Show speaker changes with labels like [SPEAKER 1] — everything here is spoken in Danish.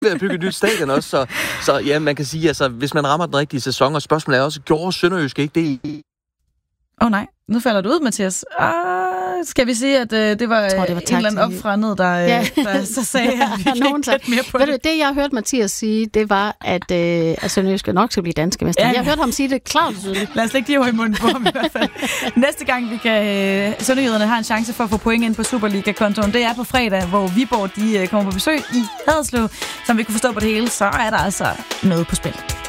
[SPEAKER 1] ved at bygge et nyt stadion også, så ja, man kan sige, altså, hvis man rammer den rigtige sæson, og spørgsmålet er også, gjorde Sønderjysk ikke det?
[SPEAKER 2] Nej, nu falder du ud, Mathias. Skal vi sige, at det var en eller anden op fra ned, der så sagde, at vi kan ikke mere på det?
[SPEAKER 3] Det, jeg hørte Mathias sige, det var, at Sønderjysk nok skal blive danske mester. Jeg hørte ham sige det klart.
[SPEAKER 2] Lad os lægge de ord i munden på ham i hvert fald. Næste gang, Sønderjyderne har en chance for at få point ind på Superliga-kontoen, det er på fredag, hvor Viborg de kommer på besøg i Haderslev. Som vi kunne forstå på det hele, så er der altså noget på spil.